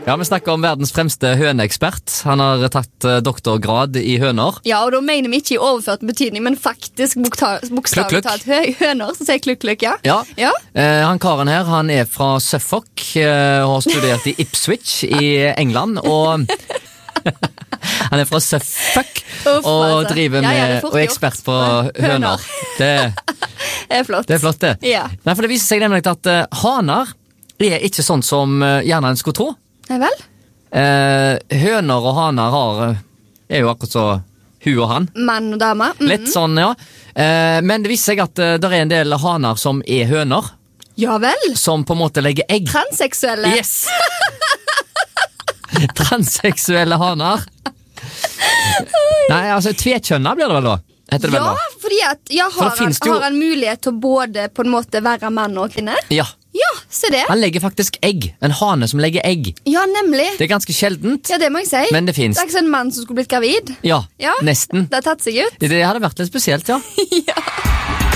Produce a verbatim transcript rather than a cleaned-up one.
Ja, vi snakker om verdens fremste høneekspert. Han har tatt eh, doktorgrad i høner. Ja, og da mener vi ikke i overført betydning, men faktisk bokstavelig talt hø- høner, så sier klukk-klukk, ja. Ja, Ja. Eh, han karen her, han er fra Suffolk eh, og har studert i Ipswich i England, og han er fra Suffolk Uff, og altså. driver Ja, med ja, det er fort og er gjort. ekspert på Høner. høner. Det, Det er flott. det er flott det. Ja. Nei, for det viser seg nemlig at eh, haner er ikke sånn som eh, gjerne en skulle tro. Nei vel? Eh, høner og haner har, eh, er jo akkurat så hu og han. Mann og dame. Mhm. Litt sånn, ja. Eh, men det viser seg at eh, det er en del haner som er høner, Ja vel. som på en måte legger egg. Transseksuelle. Yes! Transseksuelle haner. Nei, altså tvekjønna blir det vel da? Heter det Ja, vel da? fordi at ja, For har, det han, finnes det jo- har han mulighet til å både på en måte være mann og kvinne? Ja, Ja, se det. han legger faktisk egg. En hane som legger egg. Ja, nemlig. Det er ganske sjeldent, Ja, det må jeg si. men det finnes. Det er ikke sånn en mann som skulle blitt gravid. Ja, Ja. nesten. Det har tatt seg ut. Det hadde vært litt spesielt, ja. Ja.